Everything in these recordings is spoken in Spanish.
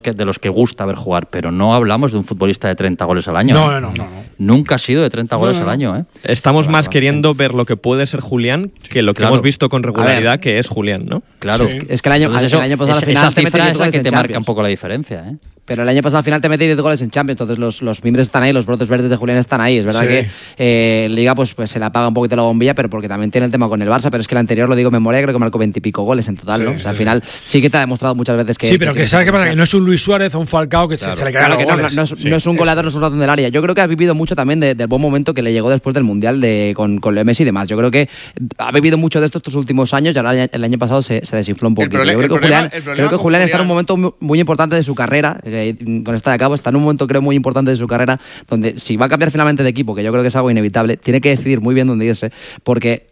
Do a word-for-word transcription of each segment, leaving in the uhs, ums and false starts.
que, de los que gusta ver jugar, pero no hablamos de un futbolista de treinta goles al año. No, ¿eh? no, no, no, no. Nunca ha sido de treinta goles no, no. al año. ¿eh? Estamos Claro, más claro. queriendo ver lo que puede ser Julián que lo que Claro. hemos visto con regularidad, A ver. que es Julián, ¿no? Claro. Sí. Es que el año, Entonces el eso- año pasado al esa- final esa te mete cifra diez es la goles que en te marca Champions. un poco la diferencia. ¿eh? Pero el año pasado al final te mete diez goles en Champions, entonces los, los mimbres están ahí, los brotes verdes de Julián están ahí. Es verdad Sí. que eh, en Liga pues, pues se le apaga un poquito la bombilla, pero porque también tiene el tema con el Barça, pero es que el anterior, lo digo de memoria, creo que marcó veintipico goles en total, Sí, ¿no? O sea, sí. al final sí que te ha demostrado muchas veces que... Sí, pero que, tiene ¿sabes qué pasa? potencial. Que no es un Luis Suárez o un Falcao que se- Claro. se le cagan Claro los que no, goles. no, es, Sí. no es un goleador, no es un ratón del área. Yo creo que ha vivido mucho también de- del buen momento que le llegó después del Mundial de, con, con Leo Messi y demás. Yo creo que ha vivido mucho de esto estos últimos años y ahora el, el año pasado se, se desinfló un El poquito. prole- Yo creo el que problema- Julián, el problema creo que con Julián está en un Julián- momento muy, muy importante de su carrera, eh, con esta de acabo, está en un momento creo muy importante de su carrera, donde si va a cambiar finalmente de equipo, que yo creo que es algo inevitable, tiene que decidir muy bien dónde irse, porque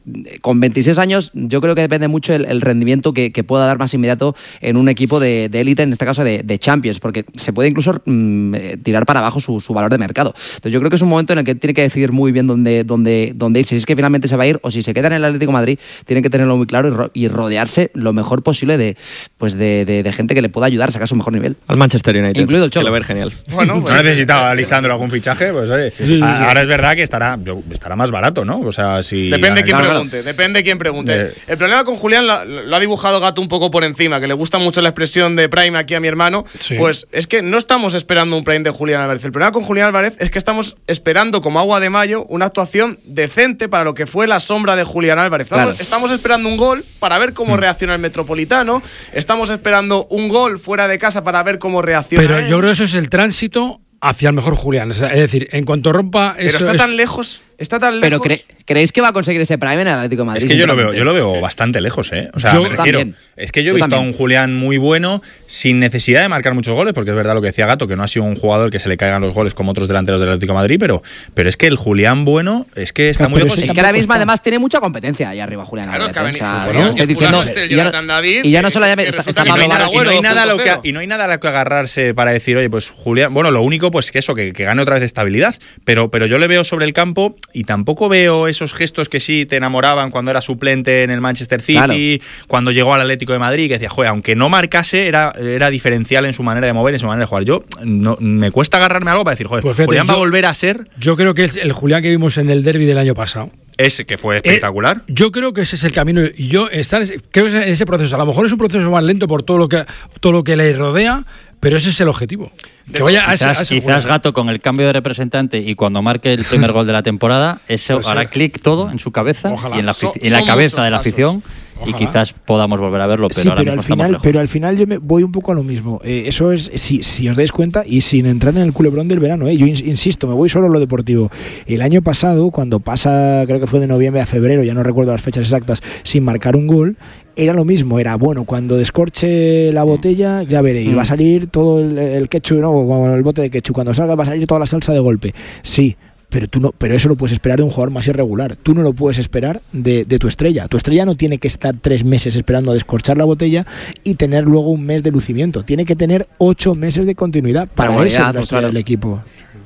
con veintiséis años yo creo que depende mucho el, el rendimiento que, que pueda dar más inmediato en un equipo de élite, en este caso de, de Champions, porque se puede incluso mm, eh, tirar para abajo su, su valor de mercado. Entonces yo creo que es un momento en el que tiene que decidir muy bien dónde, dónde, dónde irse, si es que finalmente se va a ir o si se queda en el Atlético de Madrid, tiene que tenerlo muy claro y, ro- y rodearse lo mejor posible de, pues de, de, de gente que le pueda ayudar a sacar su mejor nivel. Al Manchester United. Incluido el Cholo. Que lo ve genial. Bueno, No pues, necesitaba Lisandro algún fichaje, pues oye, sí, a- sí. ahora es verdad que estará, yo- estará más barato, ¿no? O sea, si depende quién claro, pregunte, depende quién pregunte. Eh. El problema con Julián lo, lo ha dibujado Gato un poco por encima, que le gusta mucho la expresión de Prime aquí a mi hermano. Sí. Pues es que no estamos esperando un Prime de Julián Álvarez. El problema con Julián Álvarez es que estamos esperando como agua de mayo una actuación decente para lo que fue la sombra de Julián Álvarez. Estamos, Claro. estamos esperando un gol para ver cómo reacciona el Metropolitano. Estamos esperando un gol fuera de casa para ver cómo reacciona Pero él. yo creo que eso es el tránsito hacia el mejor Julián. O sea, es decir, en cuanto rompa Pero eso está es- tan lejos, está tan Pero lejos. cre- ¿creéis que va a conseguir ese Prime en el Atlético de Madrid? Es que yo lo veo, sinceramente? yo lo veo bastante lejos, ¿eh? O sea, Yo me refiero. también. Es que yo he Yo visto a también. un Julián muy bueno, sin necesidad de marcar muchos goles, porque es verdad lo que decía Gato, que no ha sido un jugador que se le caigan los goles como otros delanteros del Atlético de Madrid, pero, pero es que el Julián bueno es que está Claro, muy pero lejos. ese Es que ahora tampoco mismo está. además tiene mucha competencia ahí arriba Julián Claro, Álvarez, que ha ¿eh? venido- O sea, bueno, no estoy que diciendo fulano este, el y ya no- Jonathan David, y ya no solo que- ya- que está, resulta está que Pablo no hay nada Vargas. Y no hay bueno, nada a lo punto que cero. y no hay nada a lo que agarrarse para decir, oye, pues Julián, bueno, lo único pues que eso, que, que gane otra vez estabilidad, pero, pero yo le veo sobre el campo y tampoco veo esos gestos que sí te enamoraban cuando era suplente en el Manchester City, cuando llegó al Atlético de Madrid, que decía, joder, aunque no marcase, era, era diferencial en su manera de mover, en su manera de jugar. Yo no, me cuesta agarrarme a algo para decir, joder, Pues fíjate, Julián va a yo- volver a ser Yo creo que es el Julián que vimos en el derbi del año pasado. ese que fue espectacular. Eh, yo creo que ese es el camino y yo estar creo que es en ese proceso. A lo mejor es un proceso más lento por todo lo que todo lo que le rodea, pero ese es el objetivo. Que vaya a ese, a Quizás, ese quizás Julián. Gato con el cambio de representante y cuando marque el primer gol de la temporada, eso Puede ser. hará clic todo en su cabeza Ojalá. y en la, afici- Son- en la son cabeza muchos de la pasos. afición y Ojalá. quizás podamos volver a verlo, pero Sí, ahora pero mismo al estamos final, lejos. pero al final yo me voy un poco a lo mismo. Eh, eso es, si, si os dais cuenta, y sin entrar en el culebrón del verano, eh, yo ins- insisto, me voy solo a lo deportivo. El año pasado, cuando pasa, creo que fue de noviembre a febrero, ya no recuerdo las fechas exactas, sin marcar un gol, era lo mismo, era bueno, cuando descorche la botella, ya veréis, Mm. va a salir todo el, el ketchup, no, o el bote de ketchup, cuando salga va a salir toda la salsa de golpe. Sí. Pero tú no, pero eso lo puedes esperar de un jugador más irregular. Tú no lo puedes esperar de, de tu estrella. Tu estrella no tiene que estar tres meses esperando a descorchar la botella y tener luego un mes de lucimiento. Tiene que tener ocho meses de continuidad. Para eso es Regularidad, la pues, estrella claro. del equipo.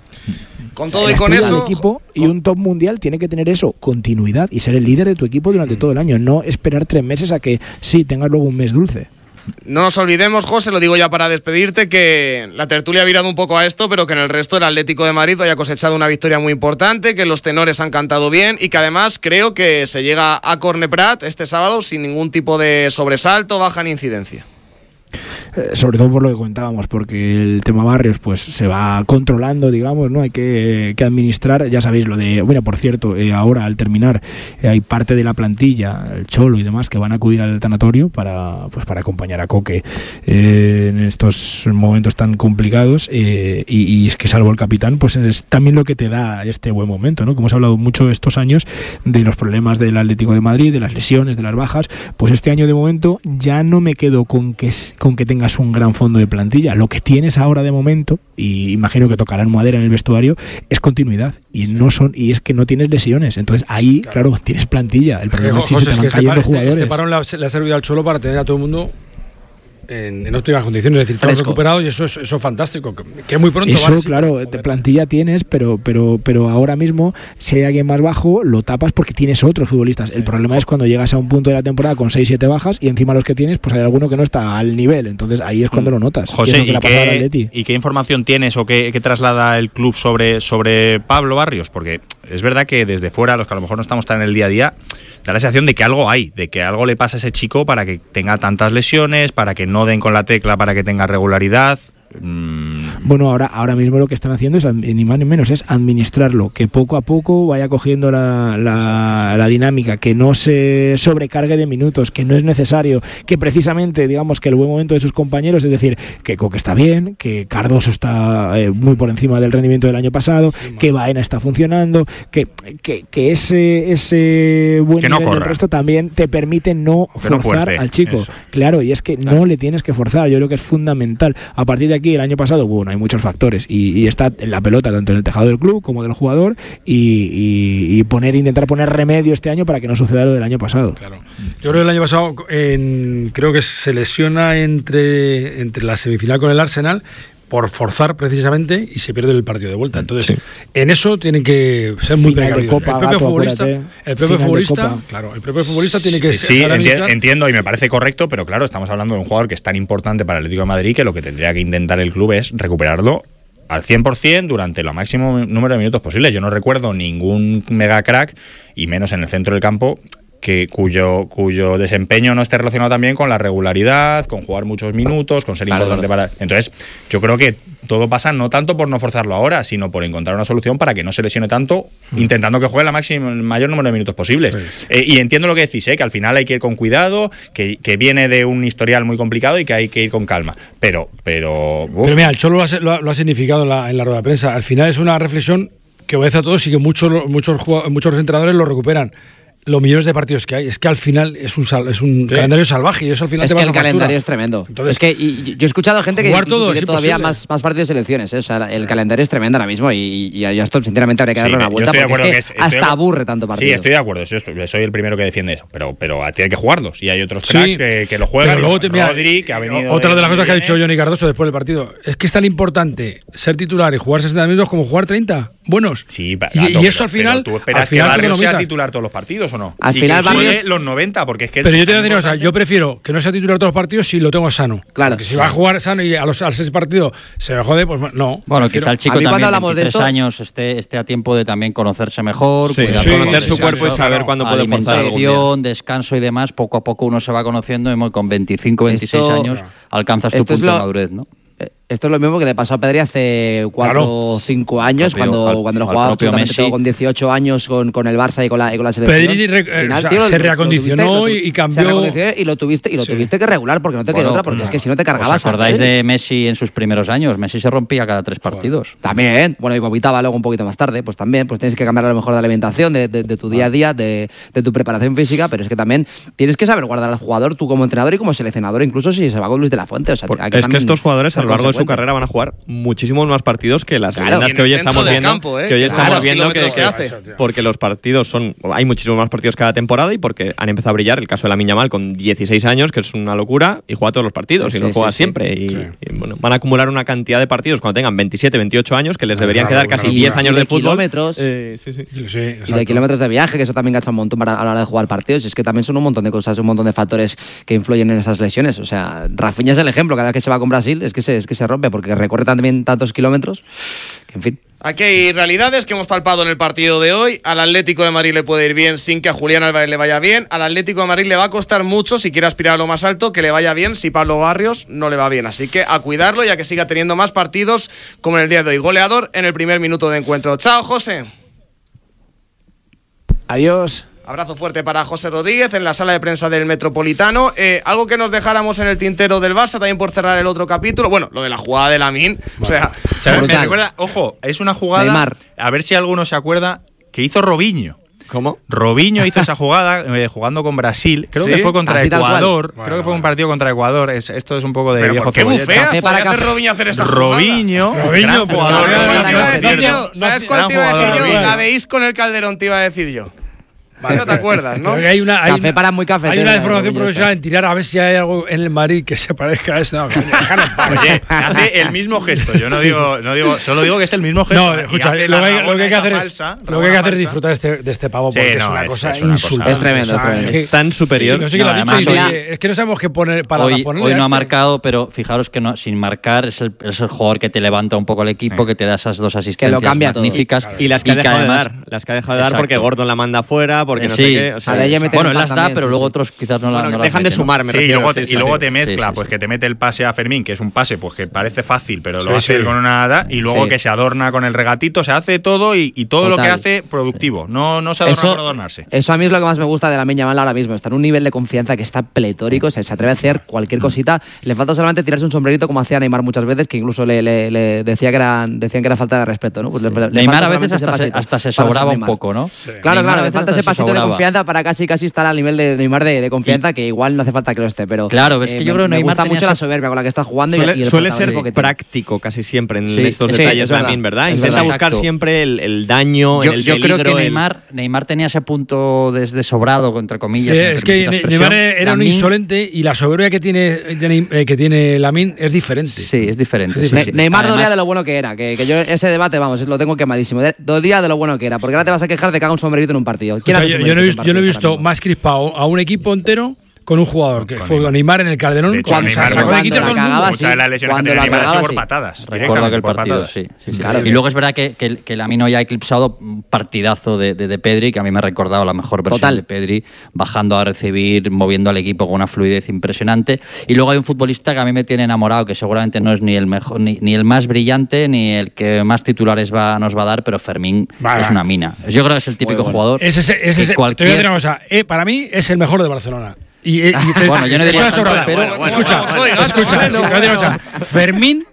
Con O sea, todo y la con estrella eso. del equipo y un top mundial tiene que tener eso, continuidad y ser el líder de tu equipo durante todo el año. No esperar tres meses a que sí tengas luego un mes dulce. No nos olvidemos, José, lo digo ya para despedirte, que la tertulia ha virado un poco a esto, pero que en el resto el Atlético de Madrid haya cosechado una victoria muy importante, que los tenores han cantado bien y que además creo que se llega a Corneprat este sábado sin ningún tipo de sobresalto, baja ni incidencia. Eh, sobre todo por lo que contábamos, porque el tema Barrios pues se va controlando, digamos, ¿no? Hay que, que administrar, ya sabéis lo de, bueno, por cierto, eh, ahora al terminar eh, hay parte de la plantilla, el Cholo y demás, que van a acudir al tanatorio para pues para acompañar a Coque eh, en estos momentos tan complicados eh, y, y es que salvo el capitán, pues es también lo que te da este buen momento, ¿no? Como hemos hablado mucho estos años de los problemas del Atlético de Madrid, de las lesiones, de las bajas, pues este año de momento ya no me quedo con que con que tengas un gran fondo de plantilla. Lo que tienes ahora de momento, y imagino que tocarán madera en el vestuario, es continuidad y no son y es que no tienes lesiones. Entonces ahí, claro, claro tienes plantilla. El problema es si se te van este, cayendo este, jugadores. Este parón le ha, le ha servido al Cholo para tener a todo el mundo en, en óptimas condiciones, es decir, todo Fresco. recuperado y eso es, eso es fantástico, que, que muy pronto Eso, vale, sí, claro, pero, de joder. plantilla tienes, pero, pero, pero ahora mismo, si hay alguien más bajo, lo tapas porque tienes otros futbolistas. El problema es cuando llegas a un punto de la temporada con seis siete bajas y encima los que tienes, pues hay alguno que no está al nivel. Entonces ahí es cuando lo notas. y es José, lo que ¿y, le ha pasado al qué, Atleti. ¿y qué información tienes o qué, qué traslada el club sobre, sobre Pablo Barrios? Porque es verdad que desde fuera, los que a lo mejor no estamos tan en el día a día, da la sensación de que algo hay, de que algo le pasa a ese chico para que tenga tantas lesiones, para que no den con la tecla, para que tenga regularidad. Mm. Bueno, ahora, ahora mismo lo que están haciendo es, ni más ni menos, es administrarlo, que poco a poco vaya cogiendo la, la, la dinámica, que no se sobrecargue de minutos, que no es necesario, que precisamente, digamos, que el buen momento de sus compañeros, es decir, que Coque está bien, que Cardoso está eh, muy por encima del rendimiento del año pasado, que Baena está funcionando, que, que, que ese, ese buen Que no nivel del corra. resto también te permite no Que no forzar fuerce, al chico. eso. Claro, y es que no le tienes que forzar, yo creo que es fundamental. A partir de aquí, el año pasado, bueno, hay muchos factores y, y está en la pelota tanto en el tejado del club como del jugador y, y, y poner intentar poner remedio este año para que no suceda lo del año pasado. Claro. Yo creo que el año pasado en, creo que se lesiona entre, entre la semifinal con el Arsenal por forzar precisamente y se pierde el partido de vuelta. Entonces, Sí. en eso tienen que ser muy Final de precavidos. Copa, el propio Gato, futbolista, acuérdate. el propio Final de futbolista, Copa. claro, el propio futbolista tiene que Sí, saber enti- administrar. entiendo y me parece correcto, pero claro, estamos hablando de un jugador que es tan importante para el Atlético de Madrid que lo que tendría que intentar el club es recuperarlo al cien por ciento durante lo máximo número de minutos posibles. Yo no recuerdo ningún mega crack, y menos en el centro del campo, que cuyo cuyo desempeño no esté relacionado también con la regularidad, con jugar muchos minutos, con ser Claro, importante para... Entonces, yo creo que todo pasa no tanto por no forzarlo ahora, sino por encontrar una solución para que no se lesione tanto, intentando que juegue la máxima, el mayor número de minutos posibles. Sí. Eh, y entiendo lo que decís, ¿eh? Que al final hay que ir con cuidado, que, que viene de un historial muy complicado y que hay que ir con calma. Pero, pero... uf. Pero mira, el Cholo lo ha, lo ha- lo ha significado en la, en la rueda de prensa. Al final es una reflexión que obedece a todos y que muchos muchos jugado- muchos entrenadores lo recuperan. Los millones de partidos que hay, es que al final es un sal- es un Sí. calendario salvaje y eso al final Es te que pasa el factura. calendario es tremendo. Entonces, es que y- y yo he escuchado a gente que jugar incluso todo quiere es todavía imposible. más, más partidos de selecciones. ¿eh? O sea, el calendario es tremendo ahora mismo y, y, y a esto sinceramente habría que darle Sí, una yo vuelta estoy de porque acuerdo es que que es- estoy hasta de- aburre tanto partido. Sí, estoy de acuerdo, sí, soy soy el primero que defiende eso, pero, pero hay que jugarlos y hay otros Sí, cracks que, que lo juegan. pero luego te- mira, Rodri, que ha venido... otra de las cosas que ha viene. dicho Johnny Cardoso después del partido es que es tan importante ser titular y jugar sesenta minutos como jugar treinta buenos. Sí, pa- y, Gato, y pero- eso al final. pero ¿tú esperas al final que te Barrios sea economizas. titular todos los partidos o no? Al Y final que juegue Barrios- los noventa, porque es que... Pero es yo te voy a tan decir una cosa, importante. yo prefiero que no sea titular todos los partidos si lo tengo sano. Claro. Porque si va a jugar sano y a los al seis partidos se me jode, pues no. Bueno, prefiero- quizá el chico A mí cuando también, hablamos de veintitrés esto- años, esté, esté a tiempo de también conocerse mejor, Sí, cuidar sí, todo, conocer su sí, cuerpo y sí, saber claro. cuándo puede forzar algún día. alimentación, descanso y demás, poco a poco uno se va conociendo y muy- con veinticinco, veintiséis Esto- años alcanzas tu esto es punto de lo- madurez, ¿no? Eh, Esto es lo mismo que le pasó a Pedri hace cuatro Claro. o cinco años, Propio- cuando, al- cuando lo al jugaba propio absolutamente Messi. todo con dieciocho años con, con el Barça y con la, y con la selección. Pedri re- Al final, o sea, tío, se lo- lo reacondicionó tuviste- lo tu- y- y cambió- Se reacondicionó y lo tuviste, y lo Sí. tuviste que regular porque no te Bueno, quedó otra, porque es que si no te cargabas. ¿Os acordáis a Pedri. de Messi en sus primeros años? Messi se rompía cada tres partidos. También, bueno, y vomitaba luego un poquito más tarde, pues también, pues tienes que cambiar a lo mejor de alimentación, de, de- de tu día a día, de, de tu preparación física, pero es que también tienes que saber guardar al jugador tú como entrenador y como seleccionador, incluso si se va con Luis de la Fuente. O sea, Por- hay es que también estos jugadores a ser lo largo de su consecuente. carrera van a jugar muchísimos más partidos que las Claro. leyendas Y en que hoy el centro estamos del viendo. campo, ¿eh? Que hoy Que estamos cuántos viendo que, kilómetros se que- hace. porque los partidos son. Hay muchísimos más partidos cada temporada y porque han empezado a brillar. El caso de Lamine Yamal con dieciséis años, que es una locura, y juega todos los partidos Sí, y sí, los juega sí, sí. siempre. Y, Sí. y, bueno, van a acumular una cantidad de partidos cuando tengan veintisiete, veintiocho años que les deberían Una quedar locura. casi Y- diez y años de de, fútbol. kilómetros. Eh, sí, sí. Sí, Y de exacto. kilómetros de viaje, que eso también gasta un montón para, a la hora de jugar partidos. Y es que también son un montón de cosas, un montón de factores que influyen en esas lesiones. O sea, Rafinha es el ejemplo. Cada vez que se va con Brasil es que se, es que se rompe porque recorre también tantos kilómetros que, en fin. Aquí hay realidades que hemos palpado en el partido de hoy. Al Atlético de Madrid le puede ir bien sin que a Julián Álvarez le vaya bien. Al Atlético de Madrid le va a costar mucho, si quiere aspirar a lo más alto, que le vaya bien si Pablo Barrios no le va bien. Así que a cuidarlo y a que siga teniendo más partidos como en el día de hoy. Goleador en el primer minuto de encuentro. Chao, José. Adiós. Abrazo fuerte para José Rodríguez en la sala de prensa del Metropolitano. Eh, algo que nos dejáramos en el tintero del Barça, también por cerrar el otro capítulo. Bueno, lo de la jugada de Lamine. O sea, ¿Sabes? Me Brutal. recuerda, ojo, es una jugada, Neymar. a ver si alguno se acuerda, que hizo Robinho. ¿Cómo? Robinho hizo esa jugada eh, jugando con Brasil. Creo ¿Sí? que fue contra Así tal cual. Ecuador. Bueno, Creo que fue un bueno. partido contra Ecuador. Es- esto es un poco de pero viejo ¿por qué cebolleta. bufea? Café para ¿Podría hacer café. Robinho hacer esa jugada? Robinho, Robinho, gran pero- jugador. Café para Robinho, café. es cierto. ¿Sabes Gran cuál te iba a decir jugador, yo? Robinho. La de Is con el Calderón te iba a decir yo. No te acuerdas, ¿no? Hay una, hay Café una, para muy cafetero. hay una deformación ya profesional está. en tirar a ver si hay algo en el Madrid que se parezca a eso. No, coño, déjanos en paz. Oye, hace el mismo gesto. Yo no digo, no digo, solo digo que es el mismo gesto. No, Y escucha, hace lo la que, hay- lo Rabona que hay que esa hacer es, falsa, lo que hay que hacer Rabona es disfrutar de este, de este pavo Sí, porque no, es una es- cosa es una cosa- insultante. Es tremendo, O sea, es tremendo. que- Es tan superior. no sé quién No, lo ha dicho. además, y hoy- oye, es que no sabemos qué poner para Hoy, ponerle hoy a no ha este. marcado, pero fijaros que no, sin marcar es el, es el jugador que te levanta un poco el equipo, Sí. que te da esas dos asistencias cambia todo. magníficas. Y las que ha dejado además- de dar. Las que ha dejado de dar Exacto. porque Gordon la manda afuera, porque Eh, no sí. sé qué. O sea, Ahora ella mete Bueno, el él las par da, también, pero sí, luego sí. otros quizás no, la- bueno, no las dejan de meten, ¿no? sumar, me Sí, y refiero, luego, sí, te, sí, y luego sí. te mezcla, Sí, sí, pues sí. que te mete el pase a Fermín, que es un pase pues que parece fácil, pero lo Sí, hace sí. con una edad, y luego Sí. que se adorna con el regatito, se hace todo y, y todo lo que Total. hace productivo. No, no se adorna por adornarse. Eso a mí es lo que más me gusta de la Lamine Yamal ahora mismo. Está en un nivel de confianza que está pletórico, o sea, se atreve a hacer cualquier cosita. Le falta solamente tirarse un sombrerito como hacía Neymar muchas veces, que incluso le, le- le decía que eran, decían que era falta de respeto, ¿no? Pues le- le Neymar falta a veces solamente ese hasta se, pasito hasta se para ser sobraba un Neymar. poco, ¿no? Claro, Neymar a claro, le veces falta hasta ese se pasito de sobraba. confianza para casi casi estar al nivel de Neymar de, de confianza, que igual no hace falta que lo esté, pero Claro, es que eh, yo me, creo que me Neymar gusta tenía mucho la ese- soberbia con la que está jugando y- y, Suele, el suele ser protagonismo que tiene. práctico casi siempre en Sí, estos sí, detalles es verdad. también, ¿verdad? Es Intenta verdad. buscar Exacto. siempre el, el daño, Yo, el yo peligro. creo que el- Neymar, Neymar tenía ese punto de, de sobrado, entre comillas. Sí, si me es que permitís la Ne- expresión. Neymar era un Lamine- insolente y la soberbia que tiene, eh, que tiene Lamine es diferente. Sí, es diferente. sí, Ne- sí. Neymar Además- dolía de lo bueno que era, que, que yo ese debate, vamos, lo tengo quemadísimo. De- Dolía de lo bueno que era, porque ahora te vas a quejar de que haga un sombrerito en un partido. O ¿Quién sea, hace yo, yo no he sombreritos en visto, yo no he partidos visto ahora mismo? más crispado a un equipo entero con un jugador, que Con fue Neymar. Neymar en el Calderón. De hecho, cuando Neymar sacó de cuando quicio a la todo el mundo. cagaba, Muchas de las lesiones que cuando tenía la Neymar han sido cagaba, por sí. patadas. Recuerdo directamente aquel por partido, patadas. sí. sí, sí. Claro. Y luego es verdad que, que, que Lamine ya ha eclipsado un partidazo de, de, de Pedri, que a mí me ha recordado la mejor versión Total. de Pedri, bajando a recibir, moviendo al equipo con una fluidez impresionante. Y luego hay un futbolista que a mí me tiene enamorado, que seguramente no es ni el mejor, ni, ni el más brillante, ni el que más titulares va, nos va a dar, pero Fermín Va, es va. una mina. Yo creo que es el típico bueno. jugador. Es ese, es que ese, cualquier- te voy a decir una cosa, eh, para mí es el mejor de Barcelona. Y, eh, y te- Bueno, yo no es diría una tanto, sobrada, pero- bueno, bueno, escucha, bueno, bueno, escucha, bueno, sí, te voy a decir una bueno. cosa. Fermín,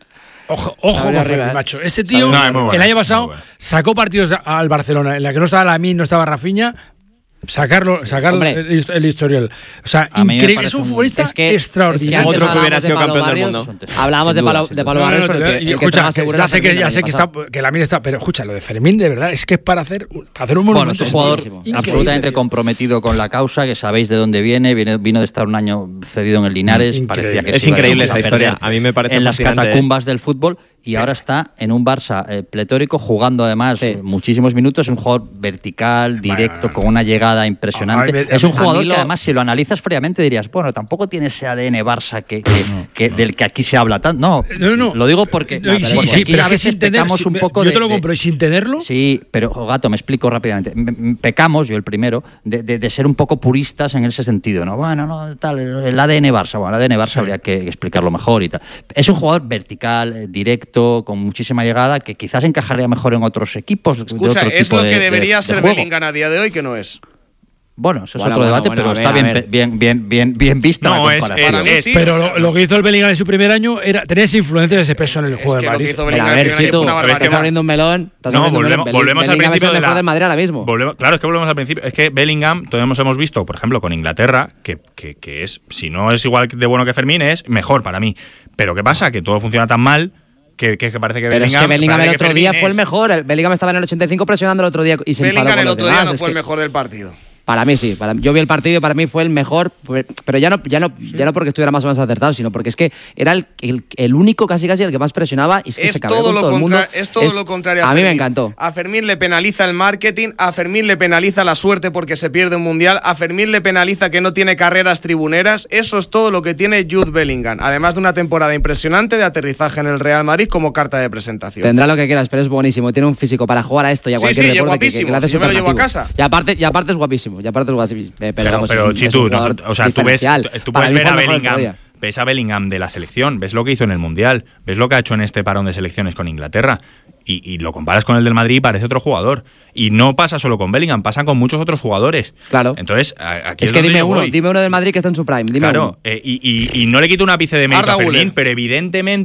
ojo, ojo con Arriba, Fermín, eh. macho. Ese tío, No, es muy bueno, el año muy pasado, bueno. sacó partidos al Barcelona en la que no estaba Lamine, no estaba Rafinha. Sacarlo, sacar Hombre. el, el historial. O sea, A mí me increíble. parece Es un un- futbolista Es que, extraordinario. es Otro que hubiera antes sido hablábamos campeón de del Pablo mundo. Barrios, Hablábamos de Sin Pablo, duda, de sin Pablo No, no, Barrios, no, pero te- que, y el que escucha, está más seguro ya era sé que, Fermín ya el sé año que pasado. está, que Lamine está, pero escucha, lo de Fermín de verdad es que es para hacer, para hacer un Bueno, monumento. es un jugador Increíble. absolutamente comprometido con la causa, que sabéis de dónde viene, viene vino de estar un año cedido en el Linares, Increíble. parecía que Es se iba a- increíble a esa perder historia. A mí me parece en las fascinante, ¿eh? catacumbas del fútbol, y ahora está en un Barça eh, pletórico, jugando además Sí. muchísimos minutos. Es un jugador vertical, directo, con una llegada impresionante. A mí me- es un a mí jugador lo- que además, si lo analizas fríamente, dirías, bueno, tampoco tiene ese A D N Barça que, que- que- del que aquí se habla tanto. No, No, no. lo digo porque, No, y sí, porque sí, aquí pero a es que veces sin tener- pecamos sin- un poco yo de- te lo de- compro y sin tenerlo. Sí, pero oh, Gato, me explico rápidamente. M- m- Pecamos, yo el primero, de, de- de ser un poco puristas en ese sentido, ¿no? Bueno, no, tal, el A D N Barça, bueno, el A D N Barça habría que explicarlo mejor y tal. Es un jugador vertical, eh, directo, con muchísima llegada, que quizás encajaría mejor en otros equipos. de Escucha, otro es tipo lo de- que de- debería de ser juego. Bellingham a día de hoy, que no es. Bueno, eso es Bueno, otro bueno, debate, bueno, pero a ver, está a bien, ver. pe- bien, bien, bien, bien vista No, la es- comparación. Para mí es- sí. Pero o sea, lo, lo que hizo el Bellingham en su primer año era tenía esa influencia de ese peso en el Es juego que de lo que Madrid. hizo Pero a Bellingham ver, el primer año Chitu, fue una pero es que estás barbaridad. abriendo un melón. Estás No, abriendo un volvemos, melón. volvemos al Bellingham principio es de el mejor la, del Madrid ahora mismo. volvemos- claro, es que volvemos al principio. Es que Bellingham, todos hemos visto, por ejemplo, con Inglaterra, que, que, que es, si no es igual de bueno que Fermín, es mejor para mí. Pero ¿qué pasa? Que todo funciona tan mal que, que, que parece que Pero Bellingham... es que Bellingham parece el que otro Fermín día fue el es- mejor. El Bellingham estaba en el ochenta y cinco presionando el otro día y se enfadó Bellingham con el los otro día demás. no Es fue el que- mejor del partido. Para mí sí, para, yo vi el partido y para mí fue el mejor, pues, pero ya no, ya no, ya no porque estuviera más o menos acertado, sino porque es que era el, el, el único casi casi el que más presionaba y es que Es se cabreó todo, con lo todo el mundo. contra- es todo lo contrario a, a mí me Fermín. encantó. A Fermín le penaliza el marketing, a Fermín le penaliza la suerte porque se pierde un mundial, a Fermín le penaliza que no tiene carreras tribuneras. Eso es todo lo que tiene Jude Bellingham, además de una temporada impresionante de aterrizaje en el Real Madrid como carta de presentación. Tendrá lo que quieras, pero es buenísimo. Tiene un físico para jugar a esto y a Sí, cualquier sí, y es deporte que- que, guapísimo, le hace si yo me lo llevo a superlativo. casa. Y aparte, y aparte es guapísimo. Y aparte es guapísimo. Eh, Pero, Pero, vamos, pero es un- es Chitu, un no- jugador o sea, tú ves, diferencial. tú Para puedes mí ver fue a el mejor del otro Bellingham, día. ves a Bellingham de la selección, ves lo que hizo en el Mundial, ves lo que ha hecho en este parón de selecciones con Inglaterra y, y lo comparas con el del Madrid y parece otro jugador. Y no pasa solo con Bellingham, pasa con muchos otros jugadores. Claro. Entonces, a- aquí Es es, que donde dime yo uno, voy. dime uno del Madrid que está en su prime. Dime Claro, uno. eh, y, y- y no le quito un ápice de mérito Arda a Fermín, Güler. pero evidentemente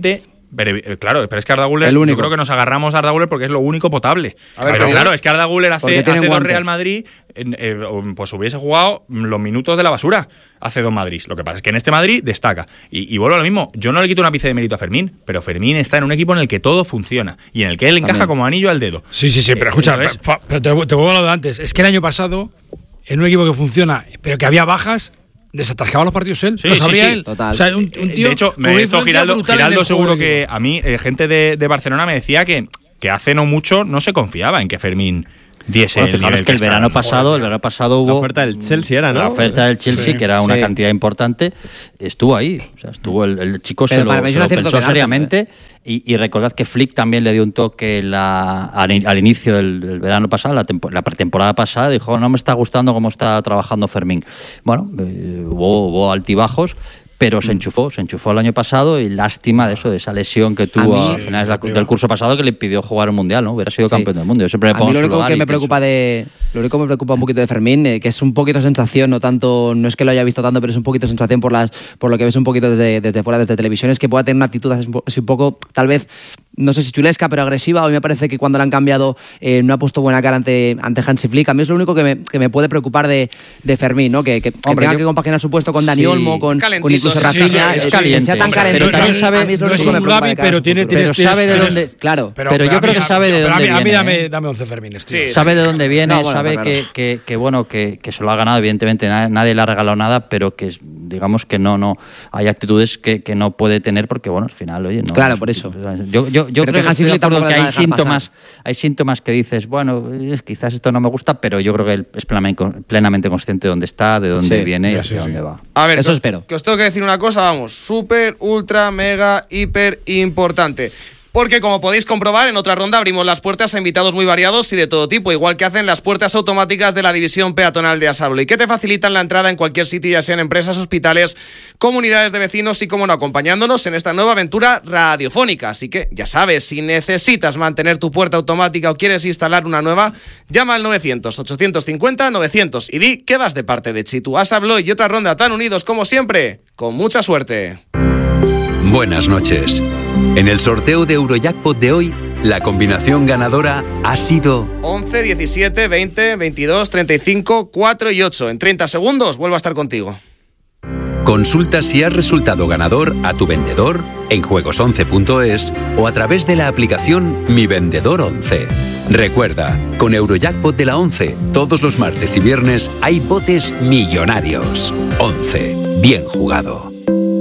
Pero, eh, claro, pero es que Arda Güler, El yo único. creo que nos agarramos a Arda Güler porque es lo único potable. A ver, pero ¿qué claro, dices? es que Arda Güler hace, Porque tiene hace dos guante. Real Madrid, eh, eh, pues hubiese jugado los minutos de la basura hace dos Madrid. Lo que pasa es que en este Madrid destaca. Y, y vuelvo a lo mismo, yo no le quito una pieza de mérito a Fermín, pero Fermín está en un equipo en el que todo funciona y en el que él encaja También. como anillo al dedo. Sí, sí, sí, pero Eh, escucha, entonces- fa- pero te, te vuelvo a lo de antes. Es que el año pasado, en un equipo que funciona, pero que había bajas, desatascaba los partidos él. Sí, Lo sí, sabía sí. él. Total. O sea, un, un Eh, tío de hecho, con me, una esto influencia Giraldo, brutal en Giraldo el seguro juego del que equipo. a mí, eh, gente de, de Barcelona me decía que, que hace no mucho no se confiaba en que Fermín diese Bueno, el fijaros nivel que el está verano dando. pasado, el verano pasado hubo La oferta del Chelsea era, ¿no? La oferta del Chelsea, Sí. que era una Sí. cantidad importante, estuvo ahí. O sea, estuvo el, el chico Pero se lo, para mí es se un lo acierto pensó que gane, seriamente y, y recordad que Flick también le dio un toque la, al, in- al inicio del, del verano pasado, la, tempo- la pretemporada pasada, dijo, no me está gustando cómo está trabajando Fermín. Bueno, eh, hubo, hubo altibajos, pero se enchufó, se enchufó el año pasado y lástima de eso, de esa lesión que tuvo A mí- a finales de la- del curso pasado que le impidió jugar un mundial, ¿no? Hubiera sido Sí. campeón del mundo. Yo siempre me A pongo mí lo en su único lugar que y me pienso, preocupa de lo único que me preocupa un poquito de Fermín, eh, que es un poquito sensación, no tanto, no es que lo haya visto tanto, pero es un poquito sensación por las por lo que ves un poquito desde, desde fuera, desde televisión, es que pueda tener una actitud así un po- así un poco, tal vez, no sé si chulesca, pero agresiva. Hoy me parece que cuando le han cambiado eh, no ha puesto buena cara ante, ante Hansi Flick. A mí es lo único que me, que me puede preocupar de, de Fermín, ¿no? Que, que, que Hombre, tenga yo- que compaginar su puesto con Dani Sí. Olmo, con, con Calentito, incluso sí, Rafinha, sí, eh, es que caliente, sea tan hombre, calentito. pero también sabe- a mí es lo no único es que me un preocupa Gavi, de cara a pero su tiene- futuro. pero tienes- sabe de tienes- dónde, Claro. pero, yo creo que sabe de pero a dónde mí, a mí viene. dame, ¿eh? dame once Fermines, tío. Sí. Sabe de dónde viene, No, bueno, sabe está que, claro. que, que, bueno que, que se lo ha ganado, evidentemente nadie, nadie le ha regalado nada, pero que digamos que no no hay actitudes que, que no puede tener porque bueno al final oye no Claro, no- por eso. yo, yo, yo Pero creo que que Hansi estoy de Flick acuerdo tampoco que le va a hay dejar síntomas hay síntomas que dices bueno eh, quizás esto no me gusta, pero yo creo que él es plenamente, plenamente consciente de dónde está, de dónde Sí, viene y sí, hacia sí. dónde va. A ver, Eso que os- espero. Que os tengo que decir una cosa, vamos, súper, ultra, mega, hiper importante. Porque como podéis comprobar, en otra ronda abrimos las puertas a invitados muy variados y de todo tipo, igual que hacen las puertas automáticas de la división peatonal de Asablo y que te facilitan la entrada en cualquier sitio, ya sean empresas, hospitales, comunidades de vecinos y, como no, acompañándonos en esta nueva aventura radiofónica. Así que, ya sabes, si necesitas mantener tu puerta automática o quieres instalar una nueva, llama al novecientos, ochocientos cincuenta, novecientos y di que vas de parte de Chitu. Asablo y otra ronda tan unidos como siempre, con mucha suerte. Buenas noches. En el sorteo de Eurojackpot de hoy, la combinación ganadora ha sido once, diecisiete, veinte, veintidós, treinta y cinco, cuatro y ocho. En treinta segundos vuelvo a estar contigo. Consulta si has resultado ganador a tu vendedor en juegos once punto es o a través de la aplicación Mi Vendedor once. Recuerda, con Eurojackpot de la once, todos los martes y viernes hay botes millonarios. once. Bien jugado.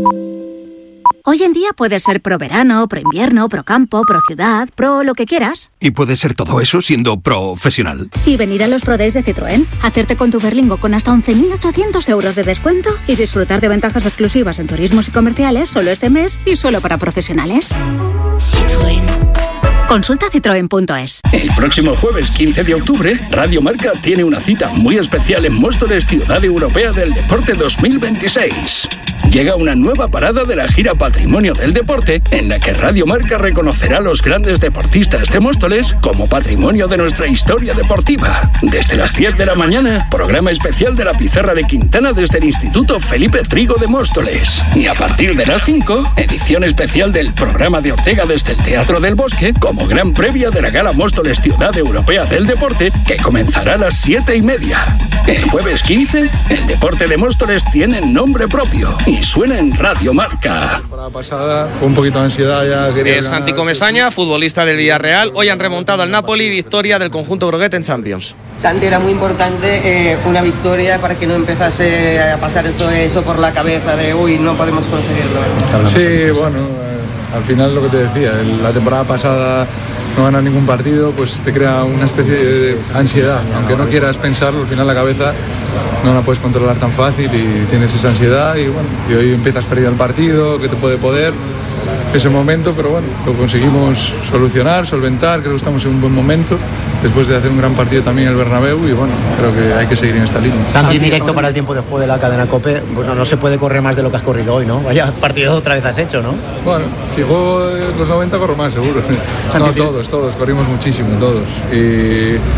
Hoy en día puedes ser pro verano, pro invierno, pro campo, pro ciudad, pro lo que quieras. Y puede ser todo eso siendo profesional. Y venir a los Pro Days de Citroën, hacerte con tu Berlingo con hasta once mil ochocientos euros de descuento y disfrutar de ventajas exclusivas en turismos y comerciales solo este mes y solo para profesionales. Citroën. Consulta citroen punto es. El próximo jueves quince de octubre, Radio Marca tiene una cita muy especial en Móstoles, Ciudad Europea del Deporte dos mil veintiséis. Llega una nueva parada de la gira Patrimonio del Deporte, en la que Radio Marca reconocerá a los grandes deportistas de Móstoles como patrimonio de nuestra historia deportiva. Desde las diez de la mañana, programa especial de la Pizarra de Quintana desde el Instituto Felipe Trigo de Móstoles. Y a partir de las cinco, edición especial del programa de Ortega desde el Teatro del Bosque, como gran previa de la Gala Móstoles Ciudad Europea del Deporte, que comenzará a las siete y media. El jueves quince, el deporte de Móstoles tiene nombre propio y suena en Radio Marca. La pasada, con un poquito de ansiedad ya quería Es ganar. Santi Comesaña, futbolista del Villarreal. Hoy han remontado al Napoli, victoria del conjunto groguet en Champions. Santi, era muy importante eh, una victoria para que no empezase a pasar eso, eso por la cabeza de uy, no podemos conseguirlo. Sí, bueno, eh, al final lo que te decía, el- la temporada pasada no ganar ningún partido, pues te crea una especie de ansiedad. Aunque no quieras pensarlo, al final la cabeza no la puedes controlar tan fácil y tienes esa ansiedad y bueno, y hoy empiezas perdiendo el partido, que te puede poder ese momento, pero bueno, lo conseguimos solucionar, solventar, creo que estamos en un buen momento, después de hacer un gran partido también en el Bernabéu y bueno, creo que hay que seguir en esta línea. Santi, directo para el tiempo de juego de la cadena COPE, bueno, no se puede correr más de lo que has corrido hoy, ¿no? Vaya partido otra vez has hecho, ¿no? Bueno, si juego los noventa corro más, seguro. No, todos, todos, corrimos muchísimo, todos. Y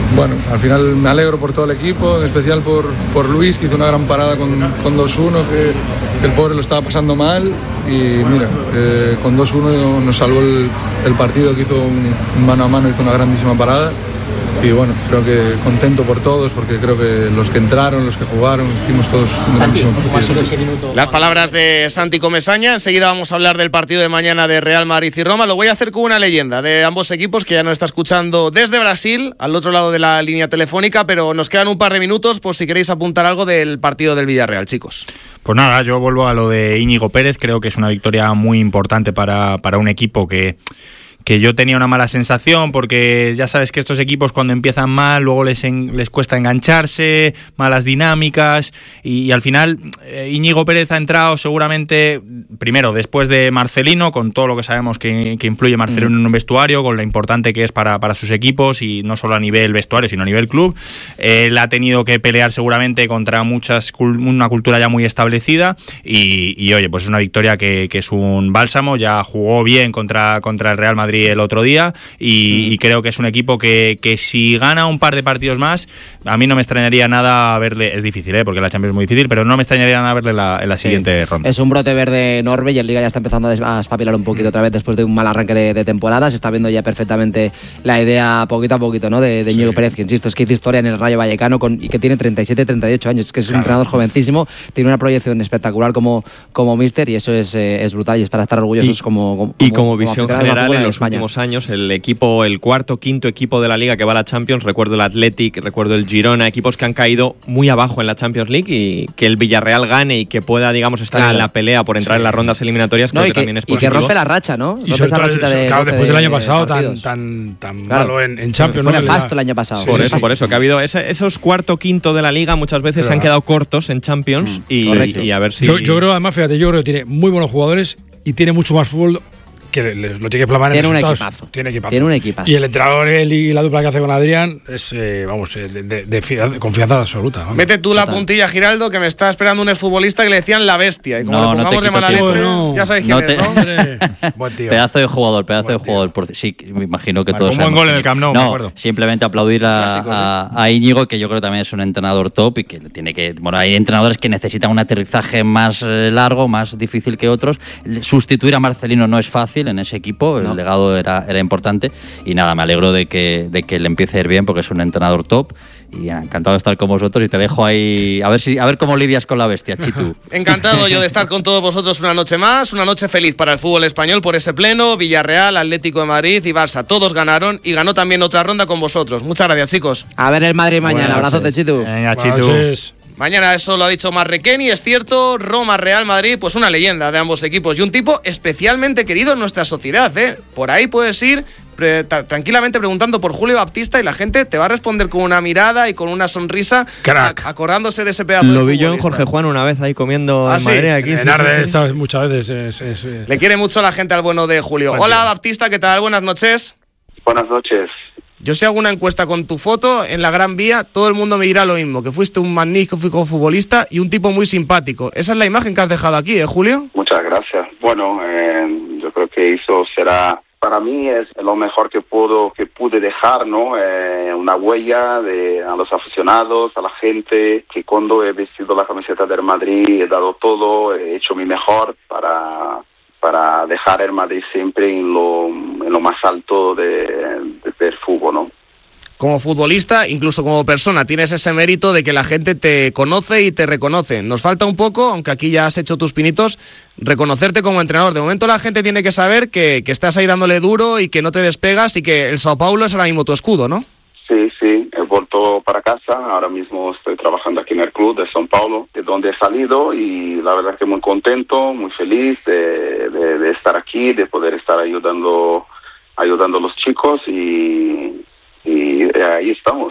bueno, al final me alegro por todo el equipo, en especial por, por Luis, que hizo una gran parada con, con dos uno, que, que el pobre lo estaba pasando mal, y mira, eh, con dos uno nos salvó el, el partido, que hizo un, un mano a mano, hizo una grandísima parada. Y bueno, creo que contento por todos, porque creo que los que entraron, los que jugaron, hicimos todos un grandísimo partido. Las palabras de Santi Comesaña. Enseguida vamos a hablar del partido de mañana de Real Madrid y Roma. Lo voy a hacer con una leyenda de ambos equipos que ya nos está escuchando desde Brasil, al otro lado de la línea telefónica, pero nos quedan un par de minutos por si queréis apuntar algo del partido del Villarreal, chicos. Pues nada, yo vuelvo a lo de Íñigo Pérez. Creo que es una victoria muy importante para, para un equipo que... que yo tenía una mala sensación, porque ya sabes que estos equipos cuando empiezan mal luego les, en, les cuesta engancharse, malas dinámicas, y, y al final eh, Íñigo Pérez ha entrado seguramente primero después de Marcelino, con todo lo que sabemos que, que influye Marcelino mm. en un vestuario, con lo importante que es para, para sus equipos, y no solo a nivel vestuario sino a nivel club. Él ha tenido que pelear seguramente contra muchas una cultura ya muy establecida, y, y oye, pues es una victoria que, que es un bálsamo. Ya jugó bien contra, contra el Real Madrid el otro día, y, mm. y creo que es un equipo que, que si gana un par de partidos más, a mí no me extrañaría nada verle, es difícil, ¿eh? porque la Champions es muy difícil, pero no me extrañaría nada verle la, en la sí. siguiente ronda. Es un brote verde enorme, y el Liga ya está empezando a espabilar un poquito otra vez después de un mal arranque de, de temporada. Se está viendo ya perfectamente la idea poquito a poquito, ¿no? de, de Íñigo sí. Pérez, que insisto, es que hizo historia en el Rayo Vallecano con, y que tiene treinta y siete, treinta y ocho años, es que es claro. un entrenador jovencísimo, tiene una proyección espectacular como, como míster, y eso es, eh, es brutal, y es para estar orgullosos y, como, como y como, como visión general en los España. últimos años, el equipo, el cuarto, quinto equipo de la Liga que va a la Champions, recuerdo el Athletic, recuerdo el Girona, equipos que han caído muy abajo en la Champions League, y que el Villarreal gane y que pueda, digamos, estar claro. en la pelea por entrar sí. en las rondas eliminatorias, no, creo que, que también es positivo. Y que rompe la racha, ¿no? Y esa rachita de, claro, después del año pasado tan, tan, tan claro. malo en, en Champions. Fue nefasto el año pasado. Sí, por eso, por eso, que ha habido ese, esos cuarto, quinto de la Liga muchas veces claro. se han quedado cortos en Champions, mm, y, y a ver si... Yo, yo creo, además, fíjate, yo creo que tiene muy buenos jugadores y tiene mucho más fútbol que les lo tiene que plasmar tiene en un equipazo. Tiene equipazo. Tiene un equipazo. Y el entrenador él y la dupla que hace con Adrián es, eh, vamos, de, de, de, de confianza absoluta. Vamos. Mete tú la puntilla, Giraldo, que me está esperando un exfutbolista que le decían la bestia. Y como no, le pongamos no de mala leche, no. ya sabéis quién no es, ¿no? Buen tío. Pedazo de jugador, pedazo buen de jugador. Por, sí, me imagino que vale, todos un buen gol en el Camp Nou, no, me acuerdo. Simplemente aplaudir a, Clásico, a, a Íñigo, que yo creo que también es un entrenador top y que tiene que... Bueno, hay entrenadores que necesitan un aterrizaje más largo, más difícil que otros. Sustituir a Marcelino no es fácil en ese equipo. El no. legado era, era importante, y nada, me alegro de que, de que le empiece a ir bien, porque es un entrenador top, y encantado de estar con vosotros, y te dejo ahí a ver si a ver cómo lidias con la bestia, Chitu. Encantado yo de estar con todos vosotros una noche más, una noche feliz para el fútbol español por ese pleno. Villarreal, Atlético de Madrid y Barça, todos ganaron, y ganó también otra ronda con vosotros. Muchas gracias, chicos. A ver el Madrid mañana. Abrazote, Chitu. Venga, Chitu. Mañana eso lo ha dicho Marrequeni, es cierto. Roma, Real Madrid, pues una leyenda de ambos equipos y un tipo especialmente querido en nuestra sociedad, ¿eh? Por ahí puedes ir pre- tranquilamente preguntando por Julio Baptista y la gente te va a responder con una mirada y con una sonrisa, crack, a- acordándose de ese pedazo lo de vi yo en futbolista. Jorge Juan una vez ahí comiendo ¿Ah, en sí? Madrid aquí. En sí, Arde, sí, sí. muchas veces. Es, es, es. Le quiere mucho la gente al bueno de Julio. Pues Hola sí. Baptista, ¿qué tal? Buenas noches. Buenas noches. Yo si hago una encuesta con tu foto en la Gran Vía, todo el mundo me dirá lo mismo, que fuiste un magnífico futbolista y un tipo muy simpático. Esa es la imagen que has dejado aquí, ¿eh, Julio? Muchas gracias. Bueno, eh, yo creo que eso será, para mí es lo mejor que puedo, que pude dejar, ¿no? Eh, una huella de, a los aficionados, a la gente, que cuando he vestido la camiseta del Madrid he dado todo, he hecho mi mejor para... para dejar el Madrid siempre en lo, en lo más alto de, de, del fútbol, ¿no? Como futbolista, incluso como persona, tienes ese mérito de que la gente te conoce y te reconoce. Nos falta un poco, aunque aquí ya has hecho tus pinitos, reconocerte como entrenador. De momento la gente tiene que saber que, que estás ahí dándole duro y que no te despegas y que el Sao Paulo es ahora mismo tu escudo, ¿no? Sí, sí, he vuelto para casa, ahora mismo estoy trabajando aquí en el club de São Paulo, de donde he salido, y la verdad que muy contento, muy feliz de, de, de estar aquí, de poder estar ayudando, ayudando a los chicos, y, y ahí estamos.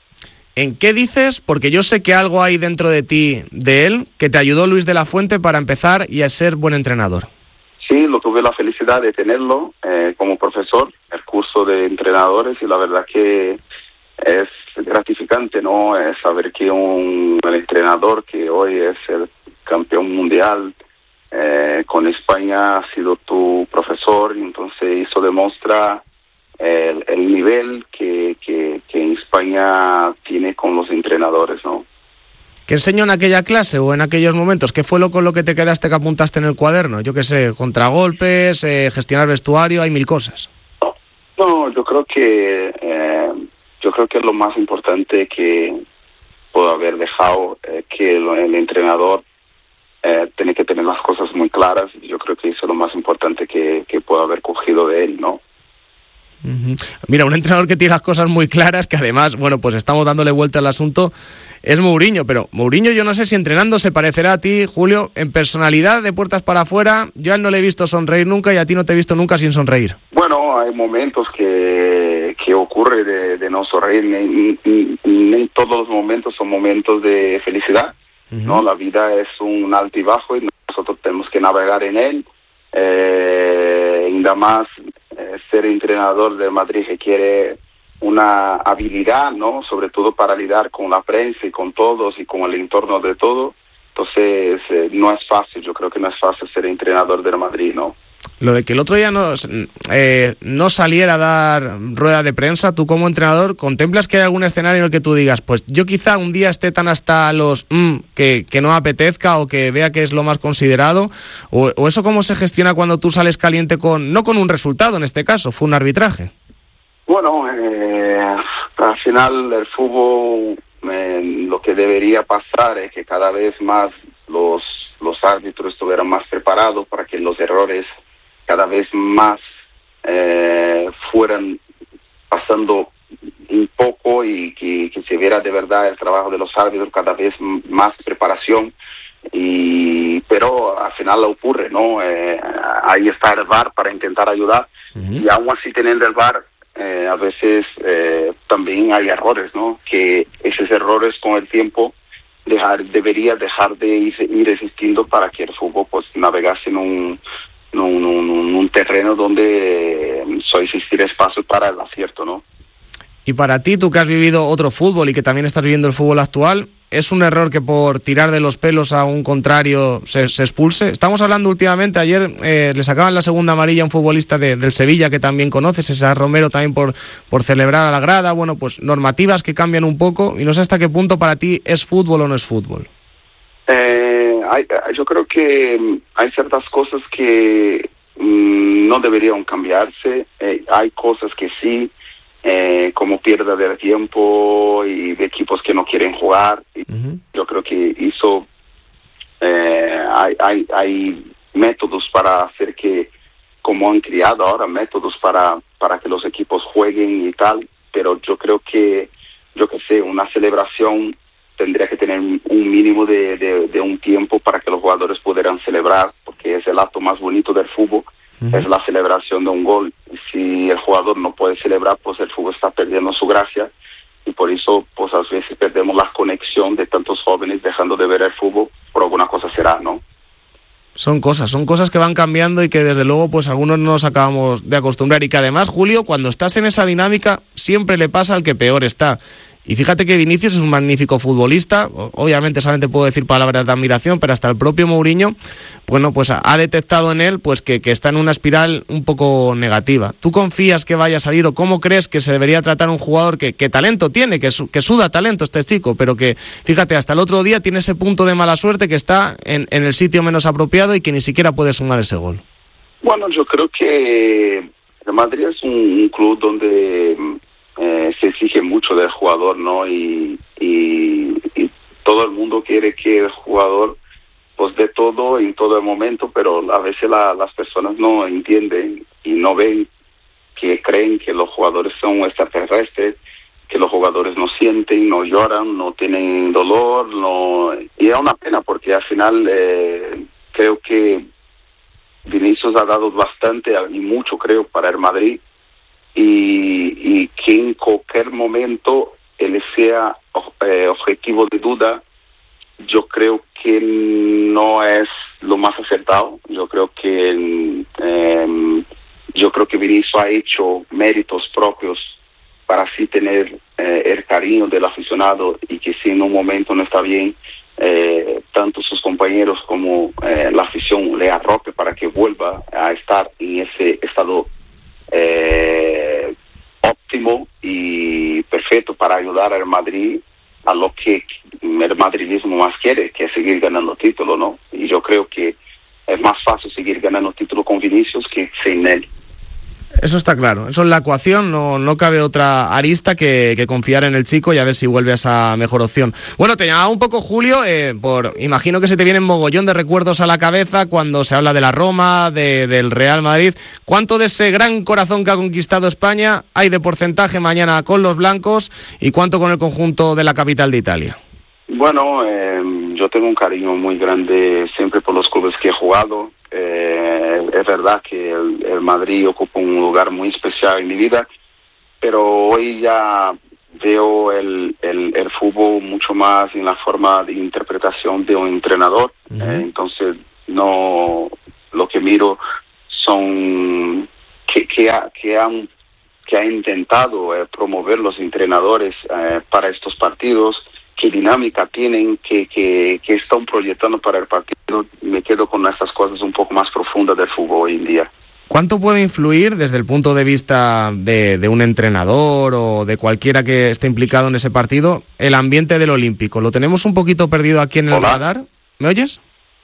¿En qué dices? Porque yo sé que algo hay dentro de ti, de él, que te ayudó Luis de la Fuente para empezar y a ser buen entrenador. Sí, lo tuve la felicidad de tenerlo eh, como profesor, el curso de entrenadores, y la verdad que es gratificante, ¿no? Eh, saber que un el entrenador que hoy es el campeón mundial eh, con España ha sido tu profesor, y entonces eso demuestra el, el nivel que, que, que en España tiene con los entrenadores, ¿no? ¿Qué enseñó en aquella clase o en aquellos momentos? ¿Qué fue lo con lo que te quedaste, que apuntaste en el cuaderno? Yo qué sé, contragolpes, eh, gestionar vestuario, hay mil cosas. No, yo creo que eh, yo creo que es lo más importante que puedo haber dejado, eh, que el, el entrenador eh, tiene que tener las cosas muy claras. Yo creo que eso es lo más importante que, que puedo haber cogido de él, ¿no? Uh-huh. Mira, un entrenador que tiene las cosas muy claras, que además, bueno, pues estamos dándole vuelta al asunto, es Mourinho, pero Mourinho yo no sé si entrenando se parecerá a ti, Julio, en personalidad, de puertas para afuera. Yo a él no le he visto sonreír nunca y a ti no te he visto nunca sin sonreír. Bueno, hay momentos que, que ocurre de, de no sonreír, ni, ni, ni todos los momentos son momentos de felicidad, uh-huh. ¿no? La vida es un alto y bajo y nosotros tenemos que navegar en él. Eh, ainda más eh, ser entrenador del Madrid requiere una habilidad, ¿no? Sobre todo para lidiar con la prensa y con todos y con el entorno de todo. Entonces eh, no es fácil, yo creo que no es fácil ser entrenador del Madrid, ¿no? Lo de que el otro día no, eh, no saliera a dar rueda de prensa, tú como entrenador, ¿contemplas que hay algún escenario en el que tú digas, pues yo quizá un día esté tan hasta los mm, que, que no apetezca o que vea que es lo más considerado? O, ¿O eso cómo se gestiona cuando tú sales caliente con, no con un resultado en este caso, fue un arbitraje? Bueno, eh, al final el fútbol, eh, lo que debería pasar es que cada vez más los, los árbitros estuvieran más preparados para que los errores cada vez más eh, fueran pasando un poco y que, que se viera de verdad el trabajo de los árbitros, cada vez más preparación. Y pero al final ocurre, ¿no? Eh, ahí está el V A R para intentar ayudar, uh-huh. y aún así teniendo el V A R, eh, a veces eh, también hay errores, ¿no? Que esos errores con el tiempo dejar debería dejar de ir, ir existiendo para que el fútbol pues navegase en un En un, un, un terreno donde eh, solo existir espacio para el acierto, ¿no? Y para ti, tú que has vivido otro fútbol y que también estás viviendo el fútbol actual, ¿es un error que por tirar de los pelos a un contrario se, se expulse? Estamos hablando últimamente, ayer eh, le sacaban la segunda amarilla a un futbolista de, del Sevilla que también conoces, César Romero, también por, por celebrar a la grada. Bueno, pues normativas que cambian un poco y no sé hasta qué punto para ti es fútbol o no es fútbol. Eh, hay, yo creo que hay ciertas cosas que mm, no deberían cambiarse. Eh, hay cosas que sí, eh, como pérdida de tiempo y de equipos que no quieren jugar. Uh-huh. Yo creo que hizo eh, hay, hay, hay métodos para hacer que, como han creado ahora, métodos para, para que los equipos jueguen y tal, pero yo creo que, yo que sé, una celebración tendría que tener un mínimo de, de, de un tiempo para que los jugadores pudieran celebrar, porque es el acto más bonito del fútbol, uh-huh. es la celebración de un gol. Y si el jugador no puede celebrar, pues el fútbol está perdiendo su gracia, y por eso pues a veces perdemos la conexión de tantos jóvenes dejando de ver el fútbol, por alguna cosa será, ¿no? Son cosas, son cosas que van cambiando y que desde luego pues algunos no nos acabamos de acostumbrar, y que además, Julio, cuando estás en esa dinámica siempre le pasa al que peor está. Y fíjate que Vinicius es un magnífico futbolista, obviamente solamente puedo decir palabras de admiración, pero hasta el propio Mourinho, bueno, pues ha detectado en él pues que, que está en una espiral un poco negativa. ¿Tú confías que vaya a salir o cómo crees que se debería tratar a un jugador que, que talento tiene, que, su, que suda talento este chico, pero que, fíjate, hasta el otro día tiene ese punto de mala suerte que está en, en el sitio menos apropiado y que ni siquiera puede sumar ese gol? Bueno, yo creo que el Madrid es un, un club donde Eh, se exige mucho del jugador, ¿no? Y, y, y todo el mundo quiere que el jugador pues dé todo en todo el momento, pero a veces la, las personas no entienden y no ven, que creen que los jugadores son extraterrestres, que los jugadores no sienten, no lloran, no tienen dolor, no, y es una pena porque al final eh, creo que Vinicius ha dado bastante y mucho, creo, para el Madrid. Y, y que en cualquier momento él sea eh, objetivo de duda, yo creo que no es lo más acertado. Yo creo que eh, yo creo que Vinicius ha hecho méritos propios para así tener eh, el cariño del aficionado, y que si en un momento no está bien, eh, tanto sus compañeros como eh, la afición le arrope para que vuelva a estar en ese estado Eh, óptimo y perfecto para ayudar al Madrid a lo que el madridismo más quiere, que es seguir ganando títulos, ¿no? Y yo creo que es más fácil seguir ganando títulos con Vinicius que sin él. Eso está claro, eso es la ecuación, no, no cabe otra arista que, que confiar en el chico y a ver si vuelve a esa mejor opción. Bueno, te llamaba un poco, Julio, eh, por imagino que se te vienen mogollón de recuerdos a la cabeza cuando se habla de la Roma, de, del Real Madrid. ¿Cuánto de ese gran corazón que ha conquistado España hay de porcentaje mañana con los blancos y cuánto con el conjunto de la capital de Italia? Bueno, eh, yo tengo un cariño muy grande siempre por los clubes que he jugado. Eh, es verdad que el, el Madrid ocupa un lugar muy especial en mi vida, pero hoy ya veo el, el, el fútbol mucho más en la forma de interpretación de un entrenador. Uh-huh. Eh, entonces, no lo que miro son que, que, ha, que han que ha intentado eh, promover los entrenadores eh, para estos partidos, qué dinámica tienen, qué, qué, qué están proyectando para el partido. Me quedo con estas cosas un poco más profundas del fútbol hoy en día. ¿Cuánto puede influir desde el punto de vista de, de un entrenador o de cualquiera que esté implicado en ese partido el ambiente del Olímpico? ¿Lo tenemos un poquito perdido aquí en el Hola. radar? ¿Me oyes?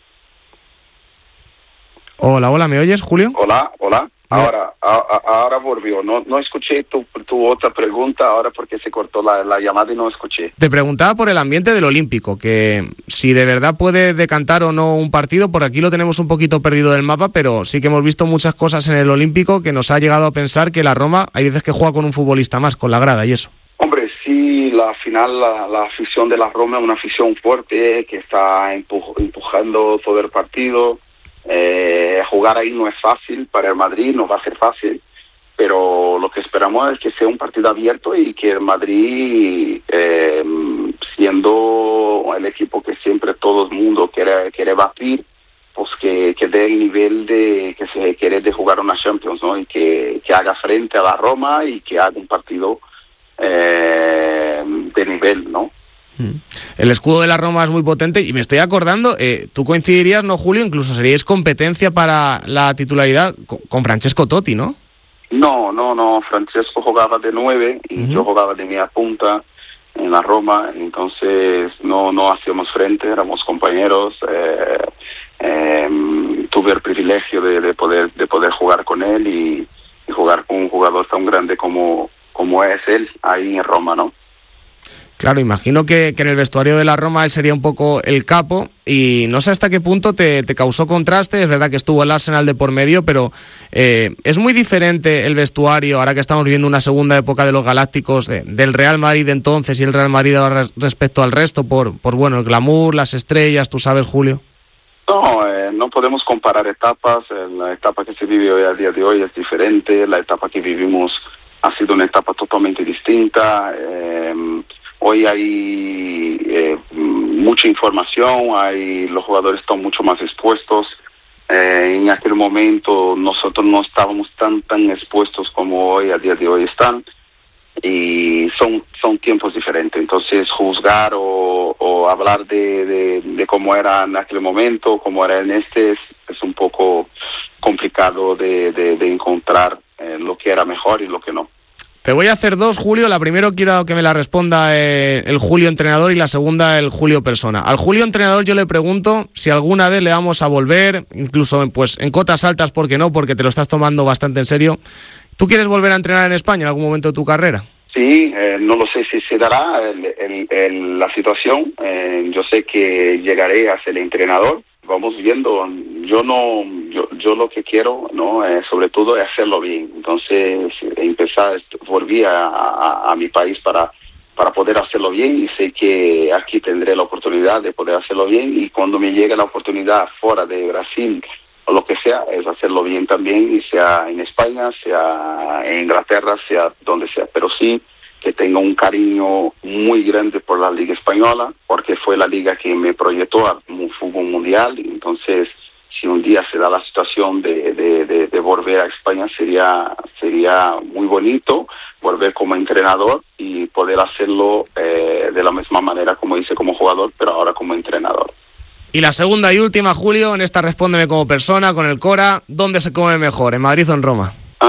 Hola, hola, ¿me oyes, Julio? Hola, hola. Ahora, a, a, ahora volvió. No, no escuché tu, tu otra pregunta ahora porque se cortó la, la llamada y no escuché. Te preguntaba por el ambiente del Olímpico, que si de verdad puede decantar o no un partido. Por aquí lo tenemos un poquito perdido del mapa, pero sí que hemos visto muchas cosas en el Olímpico que nos ha llegado a pensar que la Roma hay veces que juega con un futbolista más, con la grada y eso. Hombre, sí, la final, la, la afición de la Roma es una afición fuerte que está empuj, empujando todo el partido. Eh, jugar ahí no es fácil para el Madrid, no va a ser fácil, pero lo que esperamos es que sea un partido abierto y que el Madrid, eh, siendo el equipo que siempre todo el mundo quiere, quiere batir, pues que, que dé el nivel de que se quiere de jugar una Champions, ¿no? Y que, que haga frente a la Roma y que haga un partido eh, de nivel, ¿no? El escudo de la Roma es muy potente y me estoy acordando, eh, tú coincidirías, ¿no, Julio? Incluso seríais competencia para la titularidad con, con Francesco Totti, ¿no? No, no, no, Francesco jugaba de nueve y uh-huh. yo jugaba de media punta en la Roma, entonces no, no hacíamos frente, éramos compañeros. Eh, eh, tuve el privilegio de, de poder de poder jugar con él y, y jugar con un jugador tan grande como, como es él ahí en Roma, ¿no? Claro, imagino que, que en el vestuario de la Roma él sería un poco el capo y no sé hasta qué punto te, te causó contraste. Es verdad que estuvo el Arsenal de por medio, pero eh, es muy diferente el vestuario, ahora que estamos viviendo una segunda época de los Galácticos, de, del Real Madrid de entonces y el Real Madrid ahora respecto al resto, por, por bueno, el glamour, las estrellas, tú sabes, Julio. No, eh, no podemos comparar etapas. La etapa que se vive hoy a día de hoy es diferente, la etapa que vivimos ha sido una etapa totalmente distinta. Eh, Hoy hay eh, mucha información, hay, los jugadores están mucho más expuestos. Eh, en aquel momento nosotros no estábamos tan tan expuestos como hoy, a día de hoy están. Y son son tiempos diferentes. Entonces juzgar o, o hablar de, de, de cómo era en aquel momento, cómo era en este, es, es un poco complicado de, de, de encontrar eh, lo que era mejor y lo que no. Te voy a hacer dos, Julio. La primera quiero que me la responda eh, el Julio entrenador y la segunda el Julio persona. Al Julio entrenador yo le pregunto si alguna vez le vamos a volver, incluso pues en cotas altas, ¿por qué no? Porque te lo estás tomando bastante en serio. ¿Tú quieres volver a entrenar en España en algún momento de tu carrera? Sí, eh, no lo sé si se dará el, el, el, la situación. Eh, yo sé que llegaré a ser el entrenador. Vamos viendo. Yo no, yo, yo lo que quiero, no, eh, sobre todo es hacerlo bien. Entonces empezar, volví a, a, a mi país para para poder hacerlo bien y sé que aquí tendré la oportunidad de poder hacerlo bien y cuando me llegue la oportunidad fuera de Brasil o lo que sea, es hacerlo bien también, y sea en España, sea en Inglaterra, sea donde sea, pero sí que tengo un cariño muy grande por la Liga Española, porque fue la liga que me proyectó a un fútbol mundial. Entonces, si un día se da la situación de, de, de, de volver a España, sería sería muy bonito volver como entrenador y poder hacerlo eh, de la misma manera como hice como jugador, pero ahora como entrenador. Y la segunda y última, Julio, en esta respóndeme como persona, con el Cora, ¿dónde se come mejor, en Madrid o en Roma? Ah,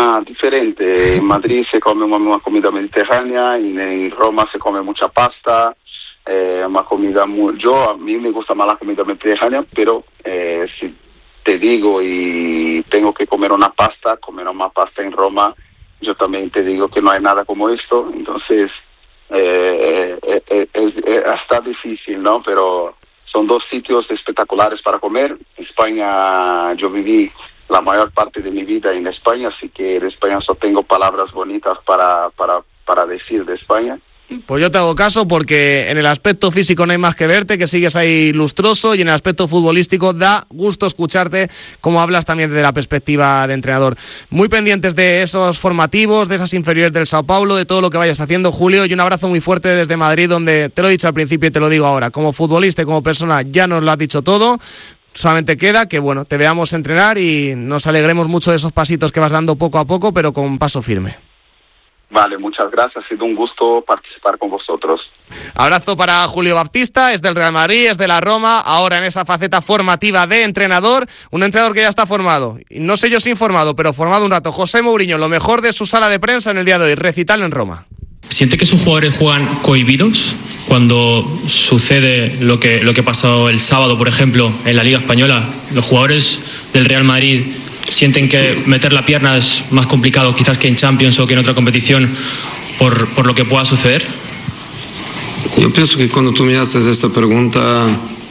comida diferente. En Madrid se come una, una comida mediterránea, y en Roma se come mucha pasta, eh, una comida muy... Yo, a mí me gusta más la comida mediterránea, pero eh, si te digo y tengo que comer una pasta, comer una pasta en Roma, yo también te digo que no hay nada como esto, entonces eh, eh, eh, es, es hasta difícil, ¿no? Pero son dos sitios espectaculares para comer. España, yo viví la mayor parte de mi vida en España, así que de España solo tengo palabras bonitas para, para, para decir de España. Pues yo te hago caso porque en el aspecto físico no hay más que verte, que sigues ahí lustroso, y en el aspecto futbolístico da gusto escucharte cómo hablas también desde la perspectiva de entrenador. Muy pendientes de esos formativos, de esas inferiores del Sao Paulo, de todo lo que vayas haciendo, Julio, y un abrazo muy fuerte desde Madrid, donde te lo he dicho al principio y te lo digo ahora, como futbolista y como persona ya nos lo has dicho todo. Solamente queda que, bueno, te veamos entrenar y nos alegremos mucho de esos pasitos que vas dando poco a poco, pero con paso firme. Vale, muchas gracias, ha sido un gusto participar con vosotros. Abrazo para Julio Baptista, es del Real Madrid, es de la Roma, ahora en esa faceta formativa de entrenador, un entrenador que ya está formado, no sé yo si informado, pero formado un rato. José Mourinho, lo mejor de su sala de prensa en el día de hoy, recital en Roma. ¿Siente que sus jugadores juegan cohibidos cuando sucede lo que, lo que pasó el sábado, por ejemplo, en la Liga Española? Los jugadores del Real Madrid sienten que meter la pierna es más complicado quizás que en Champions o que en otra competición por, por lo que pueda suceder. Yo pienso que cuando tú me haces esta pregunta,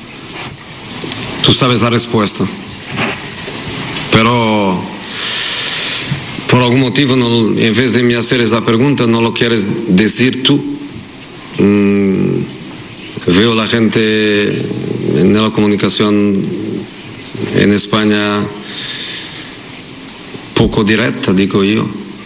tú sabes la respuesta. Pero por algún motivo, no, en vez de me hacer esa pregunta, no lo quieres decir tú. Mm, veo la gente en la comunicación en España poco directa, digo yo.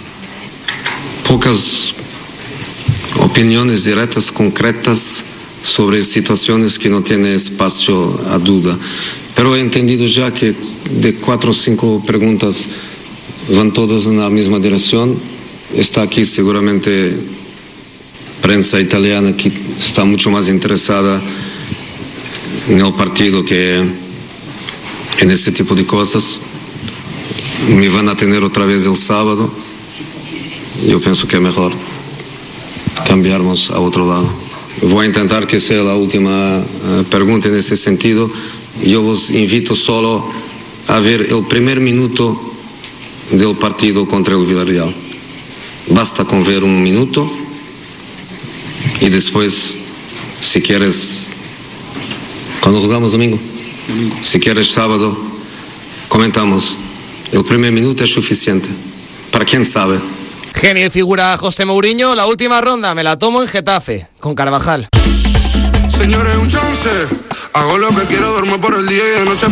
Pocas opiniones directas, concretas sobre situaciones que no tienen espacio a duda. Pero he entendido ya que de cuatro o cinco preguntas van todas en la misma dirección. Está aquí seguramente prensa italiana que está mucho más interesada en el partido que en ese tipo de cosas. Me van a tener otra vez el sábado. Yo pienso que es mejor cambiarnos a otro lado. Voy a intentar que sea la última uh, pregunta en ese sentido. Yo os invito solo a ver el primer minuto del partido contra el Villarreal. Basta con ver un minuto y después, si quieres, cuando jugamos domingo, si quieres sábado, comentamos. El primer minuto es suficiente. Para quien sabe. Genio y figura José Mourinho. La última ronda me la tomo en Getafe, con Carvajal. Señores, un chance. Hago lo que quiero, duermo por el día y de noche